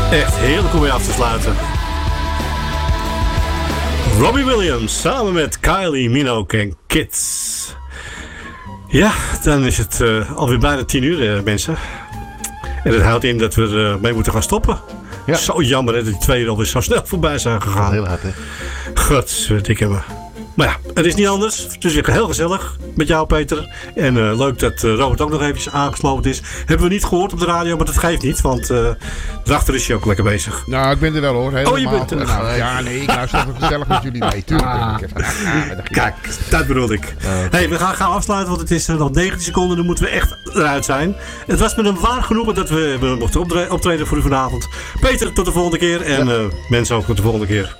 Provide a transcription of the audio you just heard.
Echt heerlijk om mee af te sluiten. Robbie Williams samen met Kylie Minogue en Kids. Ja, dan is het alweer bijna 10 uur, mensen. En dat houdt in dat we ermee moeten gaan stoppen. Ja. Zo jammer hè, dat die 2 uur alweer zo snel voorbij zijn gegaan. Heel hard, hè? Godverdikke me. Maar ja, het is niet anders. Het is weer heel gezellig met jou, Peter. En leuk dat Robert ook nog eventjes aangesloten is. Hebben we niet gehoord op de radio, maar dat geeft niet. Want daarachter is hij ook lekker bezig. Nou, ik ben er wel hoor. Helemaal. Oh, je bent er. Nou, ja, nee, ik luister even gezellig met jullie mee. Tuurlijk. Kijk, dat bedoel ik. Hey, we gaan afsluiten, want het is nog 19 seconden. Dan moeten we echt eruit zijn. Het was met een waar genoegen dat we mochten optreden voor u vanavond. Peter, tot de volgende keer. En mensen ook tot de volgende keer.